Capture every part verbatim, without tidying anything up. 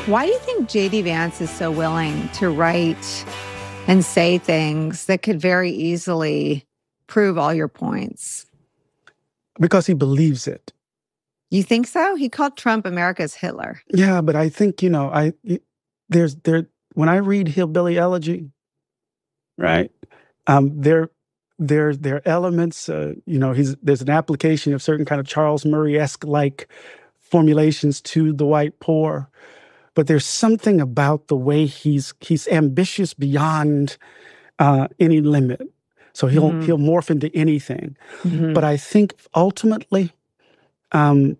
Why do you think J D. Vance is so willing to write and say things that could very easily prove all your points? Because he believes it. You think so? He called Trump America's Hitler. Yeah, but I think, you know, I there's there when I read Hillbilly Elegy, right? Um, there there there are elements. Uh, you know, he's there's an application of certain kind of Charles Murray-esque like formulations to the white poor, but there's something about the way he's he's ambitious beyond uh, any limit. So he'll mm-hmm. he'll morph into anything. Mm-hmm. But I think ultimately, um,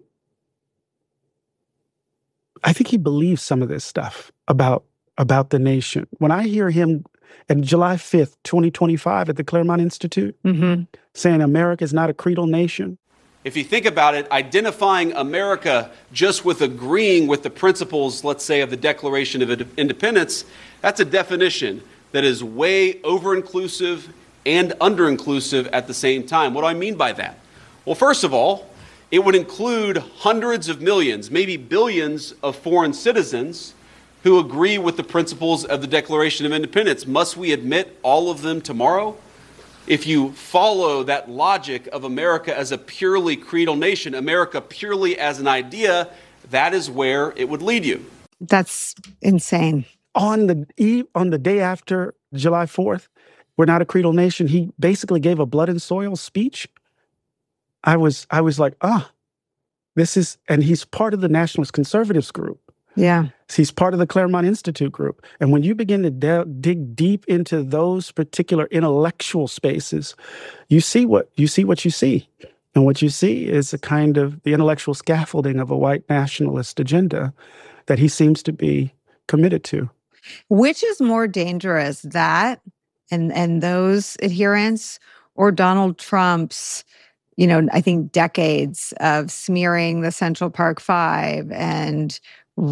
I think he believes some of this stuff about about the nation. When I hear him on July fifth, twenty twenty-five at the Claremont Institute mm-hmm. saying America is not a creedal nation. If you think about it, identifying America just with agreeing with the principles, let's say, of the Declaration of Independence, that's a definition that is way over-inclusive and under-inclusive at the same time. What do I mean by that? Well, first of all, it would include hundreds of millions, maybe billions of foreign citizens who agree with the principles of the Declaration of Independence. Must we admit all of them tomorrow? If you follow that logic of America as a purely creedal nation, America purely as an idea, that is where it would lead you. That's insane. On the eve, on the day after July fourth, we're not a creedal nation, he basically gave a blood and soil speech. I was I was like, ah, this is, and he's part of the Nationalist Conservatives group. Yeah. He's part of the Claremont Institute group. And when you begin to de- dig deep into those particular intellectual spaces, you see what you see what you see. And what you see is a kind of the intellectual scaffolding of a white nationalist agenda that he seems to be committed to. Which is more dangerous, that and and those adherents, or Donald Trump's, you know, I think decades of smearing the Central Park Five and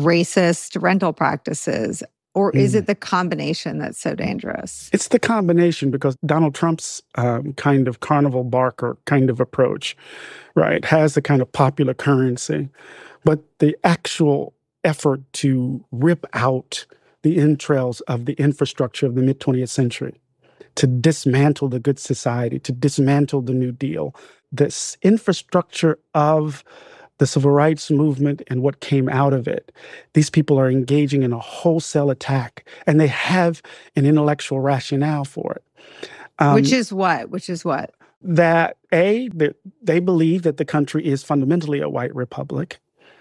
racist rental practices? Or is mm. it the combination that's so dangerous? It's the combination, because Donald Trump's um, kind of carnival barker kind of approach, right, has the kind of popular currency. But the actual effort to rip out the entrails of the infrastructure of the mid-twentieth century, to dismantle the good society, to dismantle the New Deal, this infrastructure of the civil rights movement and what came out of it. These people are engaging in a wholesale attack, and they have an intellectual rationale for it. Um, Which is what? Which is what? That, A, that they believe that the country is fundamentally a white republic.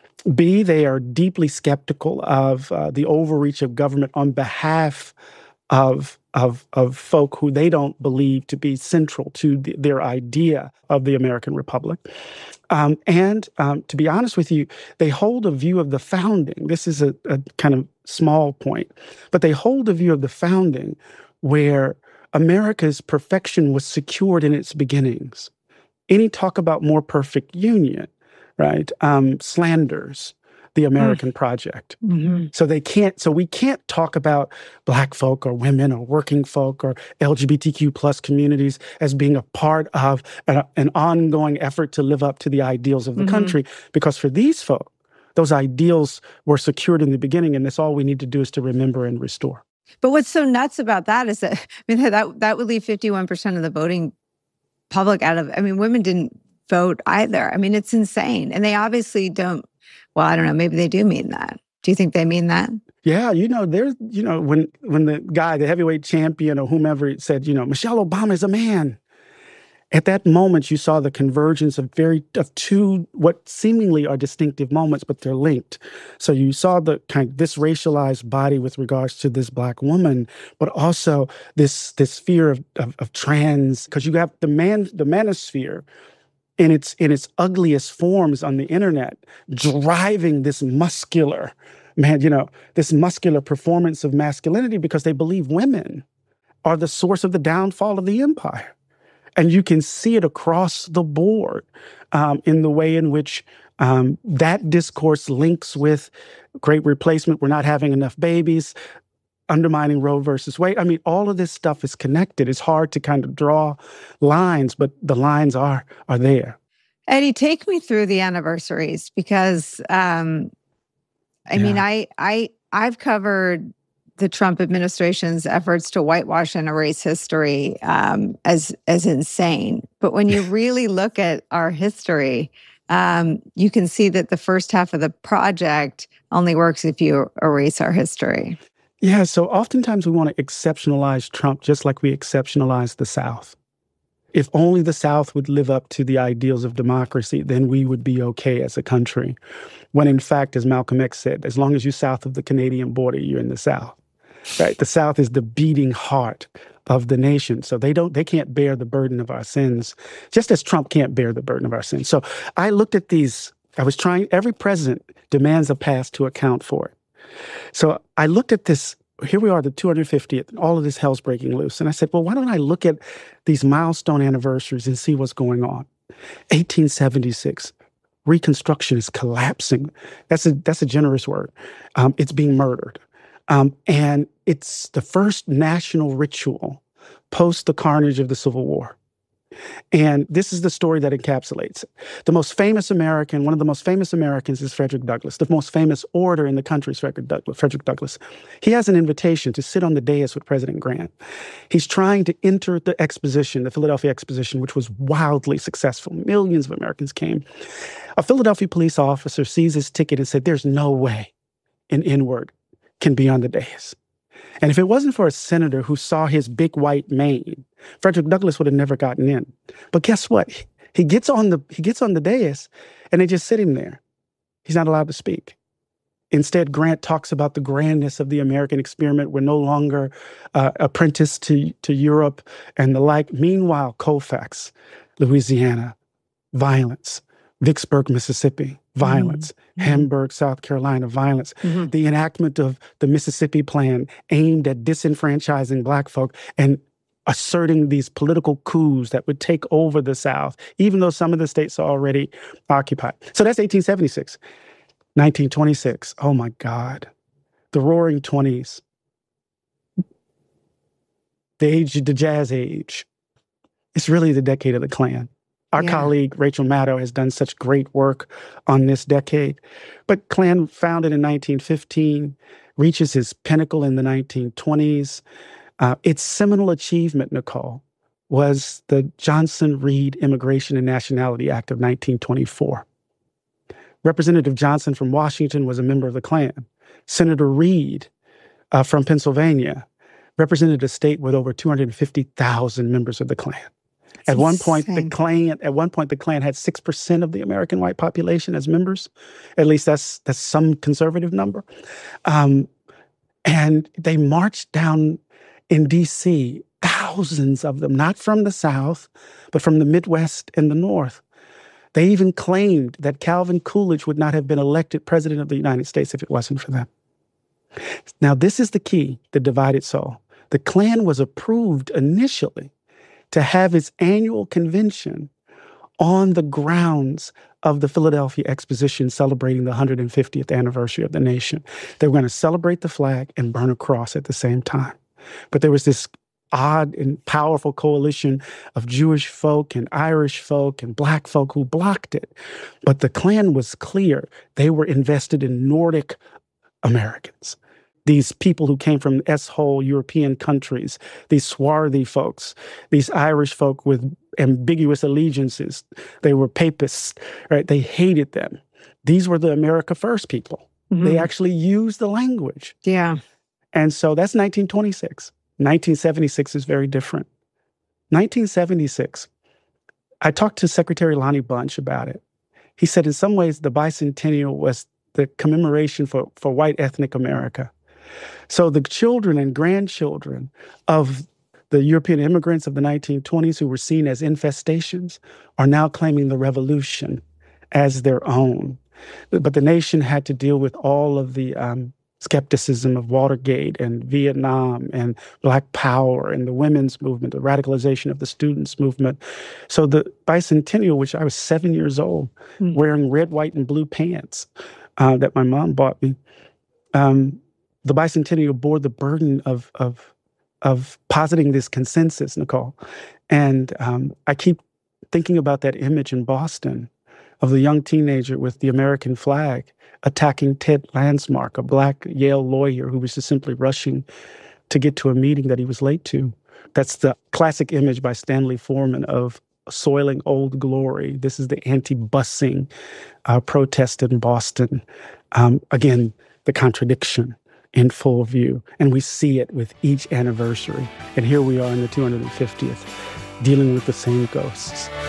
B, they are deeply skeptical of uh, the overreach of government on behalf of Of, of folk who they don't believe to be central to the, their idea of the American Republic. Um, and um, to be honest with you, they hold a view of the founding. This is a, a kind of small point, but they hold a view of the founding where America's perfection was secured in its beginnings. Any talk about more perfect union, right, um, slanders the American mm. project. Mm-hmm. So they can't, so we can't talk about Black folk or women or working folk or L G B T Q plus communities as being a part of an, an ongoing effort to live up to the ideals of the mm-hmm. country. Because for these folk, those ideals were secured in the beginning, and that's all we need to do is to remember and restore. But what's so nuts about that is that, I mean, that, that would leave fifty-one percent of the voting public out of, I mean, women didn't vote either. I mean, it's insane. And they obviously don't. Well, I don't know. Maybe they do mean that. Do you think they mean that? Yeah, you know, there's, you know, when when the guy, the heavyweight champion or whomever said, you know, Michelle Obama is a man. At that moment, you saw the convergence of very of two what seemingly are distinctive moments, but they're linked. So you saw the kind of this racialized body with regards to this Black woman, but also this this fear of of, of trans, because you have the man the manosphere in its in its ugliest forms on the internet, driving this muscular, man, you know, this muscular performance of masculinity because they believe women are the source of the downfall of the empire. And you can see it across the board um, in the way in which um, that discourse links with great replacement. We're not having enough babies, undermining Roe versus Wade. I mean, all of this stuff is connected. It's hard to kind of draw lines, but the lines are are there. Eddie, take me through the anniversaries, because um, I yeah. mean, I I I've covered the Trump administration's efforts to whitewash and erase history um, as as insane. But when you really look at our history, um, you can see that the first half of the project only works if you erase our history. Yeah, so oftentimes we want to exceptionalize Trump just like we exceptionalize the South. If only the South would live up to the ideals of democracy, then we would be okay as a country. When in fact, as Malcolm X said, as long as you're south of the Canadian border, you're in the South. Right? The South is the beating heart of the nation. So they don't, they can't bear the burden of our sins, just as Trump can't bear the burden of our sins. So I looked at these, I was trying, every president demands a past to account for it. So I looked at this, here we are, the two hundred fiftieth, and all of this hell's breaking loose. And I said, well, why don't I look at these milestone anniversaries and see what's going on? eighteen seventy-six, Reconstruction is collapsing. That's a, that's a generous word. Um, it's being murdered. Um, and it's the first national ritual post the carnage of the Civil War. And this is the story that encapsulates it. The most famous American, one of the most famous Americans is Frederick Douglass. The most famous orator in the country is Frederick Douglass. Frederick Douglass. He has an invitation to sit on the dais with President Grant. He's trying to enter the exposition, the Philadelphia Exposition, which was wildly successful. Millions of Americans came. A Philadelphia police officer sees his ticket and said, there's no way an N-word can be on the dais. And if it wasn't for a senator who saw his big white mane, Frederick Douglass would have never gotten in. But guess what? He gets on the he gets on the dais, and they just sit him there. He's not allowed to speak. Instead, Grant talks about the grandness of the American experiment. We're no longer uh, apprenticed to, to Europe and the like. Meanwhile, Colfax, Louisiana, violence. Vicksburg, Mississippi, violence. Mm-hmm. Hamburg, South Carolina, violence. Mm-hmm. The enactment of the Mississippi Plan aimed at disenfranchising Black folk and asserting these political coups that would take over the South, even though some of the states are already occupied. So that's eighteen seventy-six. nineteen twenty-six, oh my God. The Roaring Twenties. The age, the jazz age. It's really the decade of the Klan. Our yeah. colleague, Rachel Maddow, has done such great work on this decade. But Klan, founded in nineteen fifteen, reaches its pinnacle in the nineteen twenties. Uh, its seminal achievement, Nicole, was the Johnson-Reed Immigration and Nationality Act of nineteen twenty-four. Representative Johnson from Washington was a member of the Klan. Senator Reed uh, from Pennsylvania represented a state with over two hundred fifty thousand members of the Klan. At one point, the Klan, at one point, the Klan had six percent of the American white population as members. At least that's that's some conservative number. Um, and they marched down in D C, thousands of them, not from the South, but from the Midwest and the North. They even claimed that Calvin Coolidge would not have been elected president of the United States if it wasn't for them. Now, this is the key, the divided soul. The Klan was approved initially to have its annual convention on the grounds of the Philadelphia Exposition celebrating the one hundred fiftieth anniversary of the nation. They were going to celebrate the flag and burn a cross at the same time. But there was this odd and powerful coalition of Jewish folk and Irish folk and Black folk who blocked it. But the Klan was clear. They were invested in Nordic Americans. These people who came from S-hole European countries, these swarthy folks, these Irish folk with ambiguous allegiances. They were papists, right? They hated them. These were the America First people. Mm-hmm. They actually used the language. Yeah. And so that's nineteen twenty-six. nineteen seventy-six is very different. nineteen seventy-six, I talked to Secretary Lonnie Bunch about it. He said in some ways the bicentennial was the commemoration for, for white ethnic America. So the children and grandchildren of the European immigrants of the nineteen twenties who were seen as infestations are now claiming the revolution as their own. But the nation had to deal with all of the um, skepticism of Watergate and Vietnam and Black Power and the women's movement, the radicalization of the students' movement. So the bicentennial, which I was seven years old, mm. wearing red, white, and blue pants uh, that my mom bought me, um, the bicentennial bore the burden of of of positing this consensus, Nicole. And um, I keep thinking about that image in Boston of the young teenager with the American flag attacking Ted Landsmark, a black Yale lawyer who was just simply rushing to get to a meeting that he was late to. That's the classic image by Stanley Foreman of soiling Old Glory. This is the anti-busing uh, protest in Boston. Um, again, the contradiction in full view. And we see it with each anniversary. And here we are in the two hundred fiftieth, dealing with the same ghosts.